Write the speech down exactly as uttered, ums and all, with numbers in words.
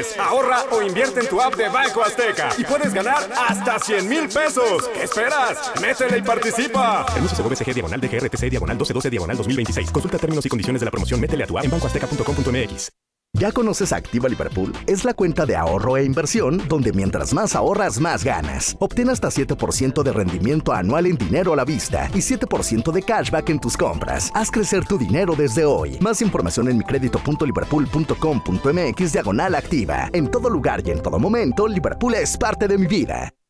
es. Ahorra o invierte en tu app de Banco Azteca y puedes ganar hasta cien mil pesos. ¿Qué esperas? Métele y participa. Permiso Segov S G diagonal D G R T C diagonal doce doce diagonal dos mil veintiséis. Consulta términos y condiciones de la promoción. Métele a tu app en banco azteca punto com punto m x. ¿Ya conoces Activa Liverpool? Es la cuenta de ahorro e inversión donde mientras más ahorras, más ganas. Obtén hasta siete por ciento de rendimiento anual en dinero a la vista y siete por ciento de cashback en tus compras. Haz crecer tu dinero desde hoy. Más información en micredito punto liverpool punto com punto m x diagonal activa. En todo lugar y en todo momento, Liverpool es parte de mi vida.